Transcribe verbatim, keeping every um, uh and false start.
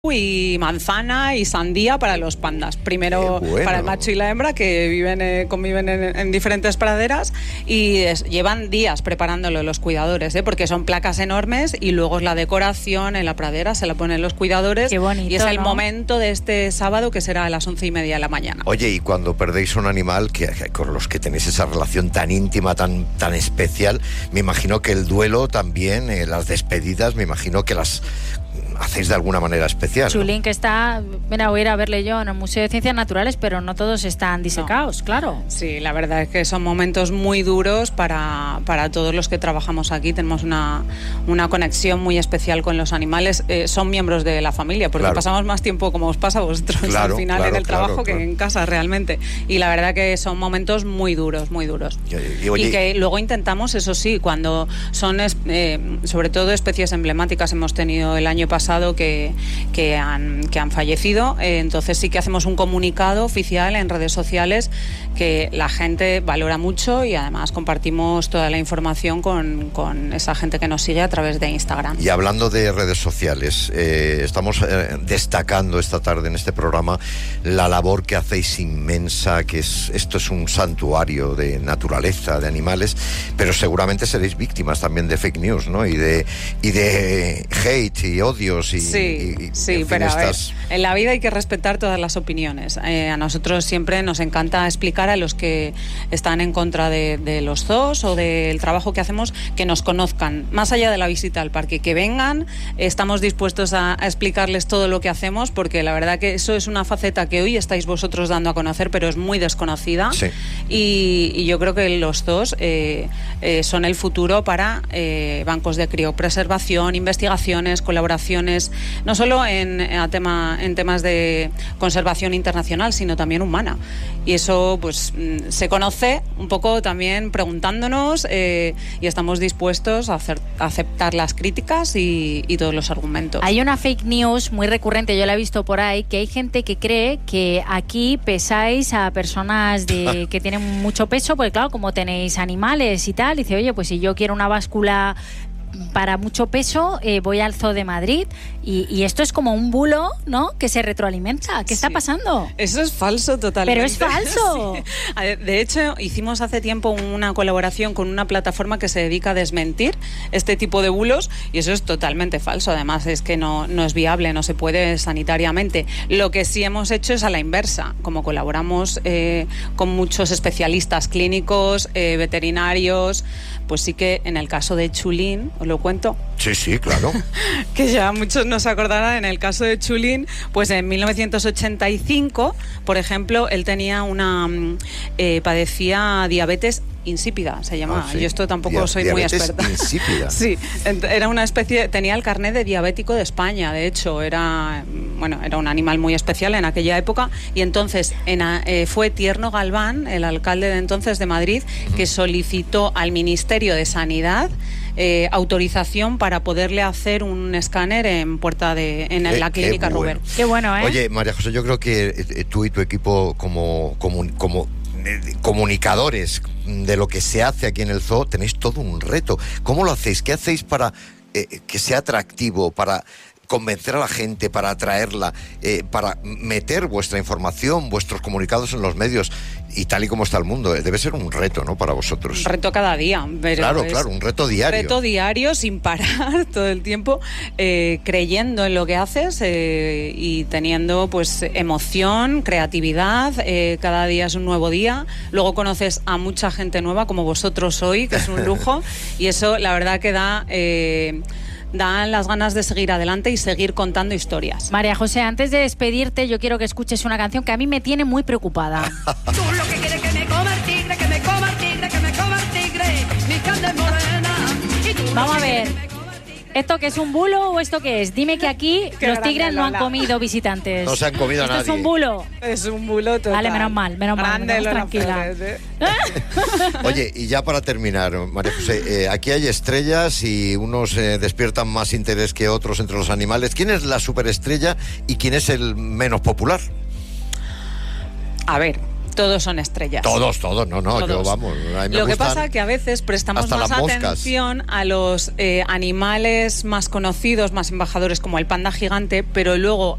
y manzana y sandía para los pandas. Primero bueno. para el macho y la hembra, que viven eh, conviven en, en diferentes praderas, y es, llevan días preparándolo los cuidadores, ¿eh? porque son placas enormes, y luego es la decoración en la pradera, se la ponen los cuidadores. Qué bonito, y es el ¿no? momento de este sábado, que será a las once y media de la mañana. Oye, y cuando perdéis un animal que, que con los que tenéis esa relación tan íntima, tan, tan especial, me imagino que el duelo también, eh, las despedidas, me imagino que las hacéis de alguna manera especial, ¿no? Chulín, que está, mira, voy a ir a verle yo en el Museo de Ciencias Naturales, pero no todos están disecados, no. claro. Sí, la verdad es que son momentos muy duros para, para todos los que trabajamos aquí. Tenemos una, una conexión muy especial con los animales. Eh, son miembros de la familia, porque claro. pasamos más tiempo, como os pasa a vosotros, claro, al final claro, en el trabajo claro, que claro. en casa realmente. Y la verdad que son momentos muy duros, muy duros. Y, y, oye, y que luego intentamos, eso sí, cuando son, eh, sobre todo especies emblemáticas, hemos tenido el año pasado que, que, han, que han fallecido, eh, entonces sí que hacemos un comunicado oficial en redes sociales que la gente valora mucho, y además compartimos toda la información con, con esa gente que nos sigue a través de Instagram. Y hablando de redes sociales, eh, estamos eh, destacando esta tarde en este programa la labor que hacéis inmensa, que es esto es un santuario de naturaleza, de animales, pero seguramente seréis víctimas también de fake news, ¿no? Y de, y de hate y odios y Sí, y, y, sí, en fin, pero estas... a ver, en la vida hay que respetar todas las opiniones. Eh, a nosotros siempre nos encanta explicar a los que están en contra de, de los zoos o del trabajo que hacemos, que nos conozcan, más allá de la visita al parque, que vengan. Estamos dispuestos a, a explicarles todo lo que hacemos, porque la verdad que eso es una faceta que hoy estáis vosotros dando a conocer, pero es muy desconocida. Sí. Y, y yo creo que los zoos eh, eh, son el futuro para eh, bancos de criopreservación, investigaciones, colaboraciones, no solo en, a tema, en temas de conservación internacional, sino también humana. Y eso pues se conoce un poco también preguntándonos, eh, y estamos dispuestos a, hacer, a aceptar las críticas y, y todos los argumentos. Hay una fake news muy recurrente, yo la he visto por ahí, que hay gente que cree que aquí pesáis a personas de, que tienen mucho peso, porque claro, como tenéis animales y tal, dice, oye, pues si yo quiero una báscula para mucho peso, eh, voy al Zoo de Madrid, y, y esto es como un bulo, ¿no?, que se retroalimenta. ¿Qué sí. está pasando? Eso es falso totalmente. Pero es falso. Sí. De hecho, hicimos hace tiempo una colaboración con una plataforma que se dedica a desmentir este tipo de bulos, y eso es totalmente falso. Además, es que no, no es viable, no se puede sanitariamente. Lo que sí hemos hecho es a la inversa. Como colaboramos eh, con muchos especialistas clínicos, eh, veterinarios, pues sí que en el caso de Chulín, ¿os lo cuento? Sí, sí, claro. Que ya muchos nos acordarán, en el caso de Chulín, pues en mil novecientos ochenta y cinco, por ejemplo, él tenía una... Eh, padecía diabetes insípida, se llamaba. Ah, sí. Yo esto tampoco Dia- soy muy experta. Insípida. Sí, era una especie, tenía el carnet de diabético de España, de hecho, era, bueno, era un animal muy especial en aquella época, y entonces en, eh, fue Tierno Galván, el alcalde de entonces de Madrid, uh-huh. que solicitó al Ministerio de Sanidad Eh, autorización para poderle hacer un escáner en puerta de en eh, la clínica qué bueno. Ruber. Qué bueno, ¿eh? Oye, María José, yo creo que eh, tú y tu equipo como, como, como eh, comunicadores de lo que se hace aquí en el zoo tenéis todo un reto. ¿Cómo lo hacéis? ¿Qué hacéis para eh, que sea atractivo, para convencer a la gente, para atraerla, eh, para meter vuestra información, vuestros comunicados en los medios, y tal y como está el mundo? Debe ser un reto, ¿no?, para vosotros. Un reto cada día. Pero claro, es claro, un reto diario. Un reto diario, sin parar, todo el tiempo, eh, creyendo en lo que haces, eh, y teniendo pues emoción, creatividad, eh, cada día es un nuevo día. Luego conoces a mucha gente nueva, como vosotros hoy, que es un lujo, y eso la verdad que da... Eh, dan las ganas de seguir adelante y seguir contando historias. María José, antes de despedirte, yo quiero que escuches una canción que a mí me tiene muy preocupada. Tú lo que quieres que me coma el tigre, que me coma el tigre, que me coma el tigre, mi carne morena. Y tú Vamos a lo que ver. quieres que me coma el tigre. ¿Esto qué es, un bulo o esto qué es? Dime que aquí Qué los grande, tigres no han Lola. comido visitantes. No se han comido a ¿Esto nadie. es un bulo? Es un bulo total. Vale, menos mal, menos mal, Grande, menos Lola tranquila. Flores, ¿eh? Oye, y ya para terminar, María José, eh, aquí hay estrellas y unos eh, despiertan más interés que otros entre los animales. ¿Quién es la superestrella y quién es el menos popular? A ver, Todos son estrellas. Todos, todos, no, no, Todos. yo vamos. A mí me Lo que gustan pasa es que a veces prestamos hasta más las moscas. atención a los eh, animales más conocidos, más embajadores como el panda gigante, pero luego